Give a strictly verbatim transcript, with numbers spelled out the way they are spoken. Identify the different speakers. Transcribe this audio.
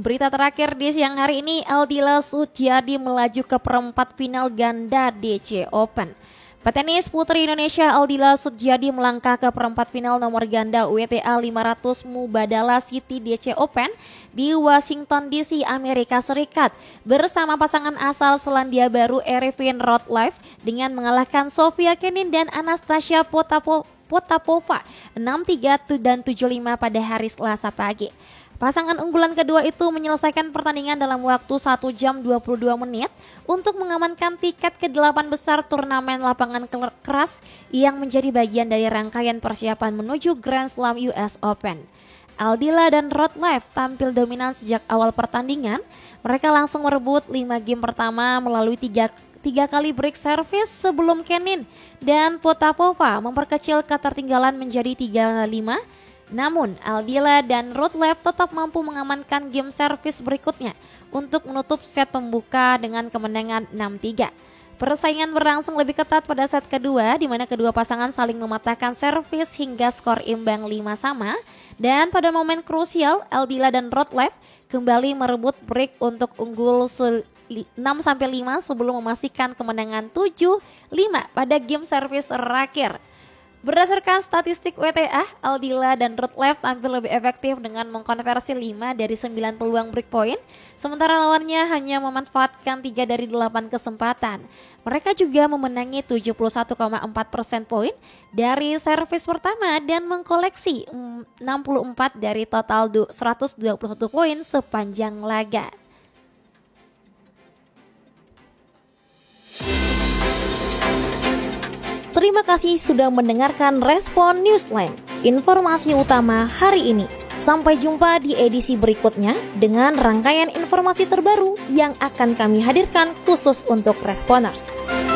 Speaker 1: Berita terakhir di siang hari ini, Aldila Suciadi melaju ke perempat final ganda D C Open. Petenis putri Indonesia Aldila Suciadi melangkah ke perempat final nomor ganda W T A lima ratus Mubadala City D C Open di Washington D C, Amerika Serikat bersama pasangan asal Selandia Baru Erevin Rotlev dengan mengalahkan Sofia Kenin dan Anastasia Potapova Potapova enam tiga dan tujuh lima pada hari Selasa pagi. Pasangan unggulan kedua itu menyelesaikan pertandingan dalam waktu satu jam dua puluh dua menit untuk mengamankan tiket ke delapan besar turnamen lapangan keras yang menjadi bagian dari rangkaian persiapan menuju Grand Slam U S Open. Aldila dan Rotlev tampil dominan sejak awal pertandingan. Mereka langsung merebut lima game pertama melalui tiga Tiga kali break service sebelum Kenin dan Potapova memperkecil ketertinggalan menjadi tiga lima. Namun Aldila dan Rotlev tetap mampu mengamankan game servis berikutnya untuk menutup set pembuka dengan kemenangan enam tiga. Persaingan berlangsung lebih ketat pada set kedua di mana kedua pasangan saling mematahkan servis hingga skor imbang lima sama. Dan pada momen krusial Aldila dan Rotlev kembali merebut break untuk unggul enam sampai lima sebelum memastikan kemenangan tujuh lima pada game servis terakhir. Berdasarkan statistik W T A, Aldila dan Rotlev tampil lebih efektif dengan mengkonversi lima dari sembilan peluang break point, sementara lawannya hanya memanfaatkan tiga dari delapan kesempatan. Mereka juga memenangi tujuh puluh satu koma empat persen poin dari servis pertama dan mengkoleksi enam puluh empat dari total seratus dua puluh satu poin sepanjang laga. Terima kasih sudah mendengarkan Respon Newsline, informasi utama hari ini. Sampai jumpa di edisi berikutnya dengan rangkaian informasi terbaru yang akan kami hadirkan khusus untuk Responers.